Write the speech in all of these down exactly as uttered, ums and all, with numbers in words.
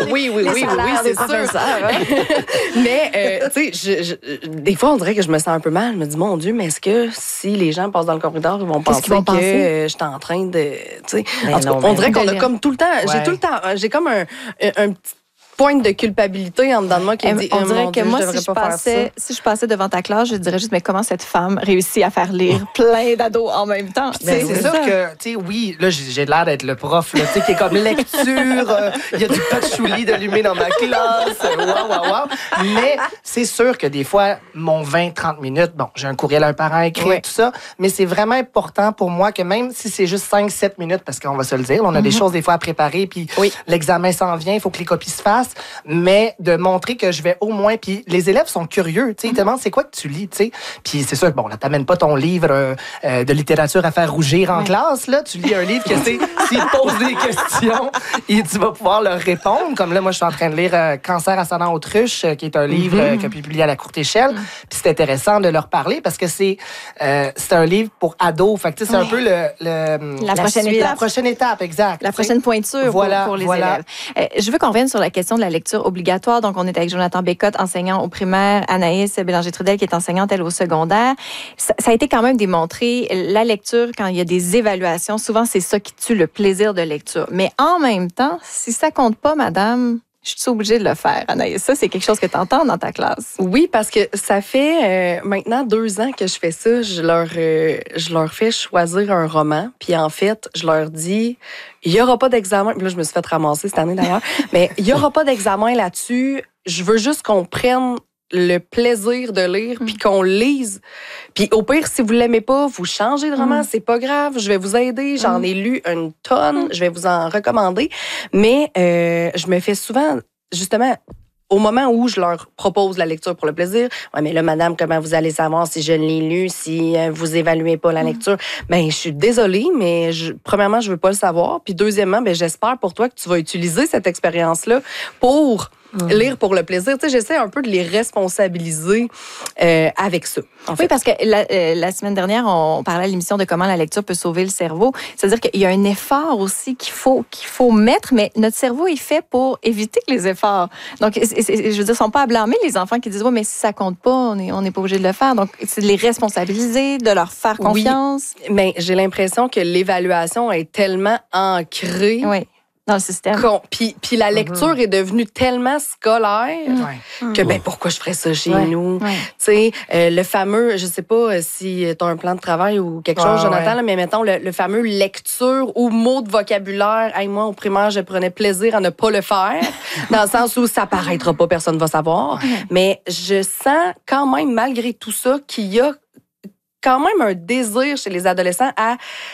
oui, oui, oui, oui, c'est sûr. Hein? Mais, euh, tu sais, je, je, des fois, on dirait que je me sens un peu mal. Je me dis, mon Dieu, mais est-ce que si les gens passent dans le corridor, ils vont penser qu'ils vont que penser? euh, je suis en train de... Tu sais, en tout cas, non, on dirait qu'on a de comme tout le temps... Ouais. J'ai tout le temps... J'ai comme un, un, un petit pointe de culpabilité en dedans de moi qui me dit, on oh, dirait mon que Dieu, moi, je si devrais je, pas passais, faire ça. si je passais devant ta classe, je dirais juste, mais comment cette femme réussit à faire lire plein d'ados en même temps? Ben, c'est sûr que, tu sais, oui, là, j'ai j'ai l'air d'être le prof, là, tu sais, qui est comme lecture, euh, il y a du patchouli d'allumé dans ma classe, waouh, waouh, waouh. Mais c'est sûr que des fois, mon vingt trente minutes, bon, j'ai un courriel à un parent écrit, Oui. tout ça, mais c'est vraiment important pour moi que même si c'est juste cinq sept minutes, parce qu'on va se le dire, on a mm-hmm. des choses des fois à préparer, puis oui. l'examen s'en vient, il faut que les copies se fassent, mais de montrer que je vais au moins, puis les élèves sont curieux, tu sais, ils te demandent c'est quoi que tu lis, tu sais, puis c'est sûr que, bon, là, t'amènes pas ton livre euh, euh, de littérature à faire rougir en ouais. classe, là, tu lis un livre que, tu sais, s'ils posent des questions, et tu vas pouvoir leur répondre, comme là, moi, je suis en train de lire euh, Cancer ascendant autruche, euh, qui est un livre mm-hmm. euh, qui a publié à la courte échelle, mm-hmm. puis c'est intéressant de leur parler, parce que c'est euh, c'est un livre pour ados, fait que, tu sais, c'est ouais. un peu le, le la, la prochaine suite, étape. La prochaine étape, exact. La prochaine pointure voilà, pour, pour les voilà. élèves. Euh, je veux qu'on revienne sur la question de la lecture obligatoire. Donc, on est avec Jonathan Bécotte, enseignant au primaire, Anaïs Bélanger-Trudel, qui est enseignante, elle, au secondaire. Ça, ça a été quand même démontré, la lecture, quand il y a des évaluations, souvent, c'est ça qui tue le plaisir de lecture. Mais en même temps, si ça compte pas, madame, je suis obligée de le faire, Anaïs. Ça, c'est quelque chose que tu entends dans ta classe. Oui, parce que ça fait euh, maintenant deux ans que je fais ça. Je leur, euh, je leur fais choisir un roman. Puis en fait, je leur dis, il n'y aura pas d'examen. Puis là, je me suis fait ramasser cette année d'ailleurs. Mais il n'y aura pas d'examen là-dessus. Je veux juste qu'on prenne le plaisir de lire, puis qu'on lise. Puis au pire, si vous l'aimez pas, vous changez de roman, mm. c'est pas grave, je vais vous aider. J'en mm. ai lu une tonne, mm. je vais vous en recommander. Mais euh, je me fais souvent, justement, au moment où je leur propose la lecture pour le plaisir, ouais, mais là, madame, comment vous allez savoir si je l'ai lu, si euh, vous évaluez pas la lecture? Ben, je suis désolée, mais je, premièrement, je veux pas le savoir. Puis deuxièmement, ben, j'espère pour toi que tu vas utiliser cette expérience-là pour Mmh. lire pour le plaisir. Tu sais, j'essaie un peu de les responsabiliser euh, avec ça. En fait. Oui, parce que la, euh, la semaine dernière, on parlait à l'émission de comment la lecture peut sauver le cerveau. C'est-à-dire qu'il y a un effort aussi qu'il faut, qu'il faut mettre, mais notre cerveau est fait pour éviter les efforts. Donc, c'est, c'est, je veux dire, ils ne sont pas à blâmer, les enfants qui disent « Ouais, mais si ça ne compte pas, on n'est on est pas obligé de le faire. » Donc, c'est de les responsabiliser, de leur faire confiance. Oui, mais j'ai l'impression que l'évaluation est tellement ancrée. Oui. Dans le système. Puis, puis la lecture mm-hmm. est devenue tellement scolaire mm-hmm. que, ben, pourquoi je ferais ça chez ouais. nous? Ouais. Tu sais, euh, le fameux, je sais pas si tu as un plan de travail ou quelque chose, ouais, Jonathan, ouais. là, mais mettons le, le fameux lecture ou mot de vocabulaire. Hey, moi, au primaire, je prenais plaisir à ne pas le faire, dans le sens où ça paraîtra pas, personne ne va savoir. Ouais. Mais je sens quand même, malgré tout ça, qu'il y a quand même un désir chez les adolescents à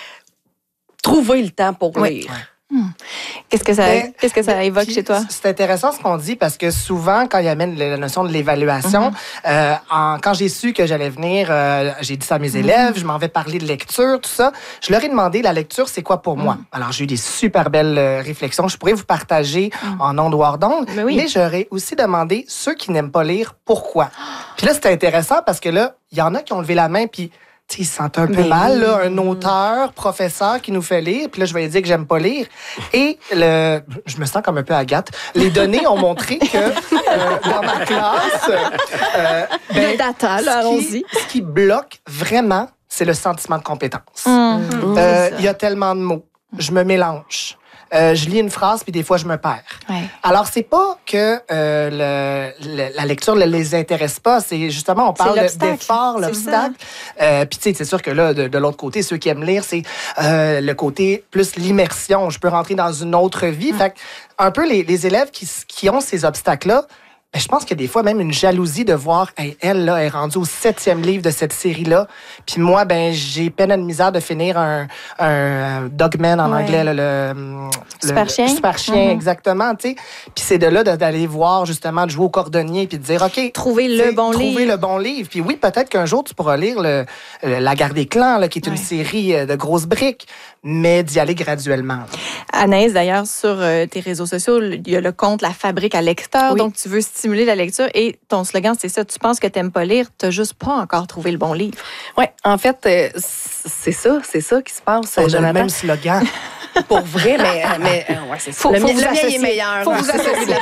trouver le temps pour ouais. lire. Ouais. Hmm. Qu'est-ce que ça, mais, qu'est-ce que ça évoque chez toi? C'est intéressant ce qu'on dit parce que souvent, quand il amène la notion de l'évaluation, mm-hmm. euh, en, quand j'ai su que j'allais venir, euh, j'ai dit ça à mes mm-hmm. élèves, je m'en vais parler de lecture, tout ça. Je leur ai demandé, la lecture, c'est quoi pour mm-hmm. moi? Alors, j'ai eu des super belles euh, réflexions. Je pourrais vous partager mm-hmm. en ondes ou hors d'ondes, mais, oui. mais j'aurais aussi demandé, ceux qui n'aiment pas lire, pourquoi? Puis là, c'est intéressant parce que là, il y en a qui ont levé la main, puis ils se sentent un peu mais mal, là, un auteur, professeur qui nous fait lire, puis là, je vais lui dire que j'aime pas lire. Et le, je me sens comme un peu Agathe. Les données ont montré que euh, dans ma classe, euh, ben, le data, là, allons-y. Ce qui bloque vraiment, c'est le sentiment de compétence. Mm-hmm. Euh, il y a tellement de mots. Je me mélange. Euh, je lis une phrase, puis des fois, je me perds. Ouais. Alors, c'est pas que euh, le, le, la lecture ne les intéresse pas. C'est justement, on parle d'effort, l'obstacle. Euh, puis, tu sais, c'est sûr que là, de, de l'autre côté, ceux qui aiment lire, c'est euh, le côté plus l'immersion. Je peux rentrer dans une autre vie. Mm. Fait un peu les, les élèves qui, qui ont ces obstacles-là, ben, je pense qu'il y a des fois même une jalousie de voir, hey, elle, là, est rendue au septième livre de cette série-là. Puis moi, ben, j'ai peine à de misère de finir un, un Dogman en ouais. anglais, là, le, le Super Chien. Super Chien, mm-hmm. exactement, tu sais. Puis c'est de là de, d'aller voir, justement, de jouer au cordonnier puis de dire, OK. Trouver le bon trouver livre. Trouver le bon livre. Puis oui, peut-être qu'un jour, tu pourras lire le, le La Guerre des clans, là, qui est ouais. une série de grosses briques, mais d'y aller graduellement. Anaïs, d'ailleurs, sur euh, tes réseaux sociaux, il y a le compte La Fabrique à lecteurs, oui. donc tu veux stimuler la lecture et ton slogan, c'est ça, tu penses que tu n'aimes pas lire, tu n'as juste pas encore trouvé le bon livre. Oui, en fait, euh, c'est ça, c'est ça qui se passe. On Jonathan. a le même slogan. Pour vrai, mais, mais euh, ouais, c'est ça. Faut, le faut mien, vous le mien associer. est meilleur. Faut vous associer.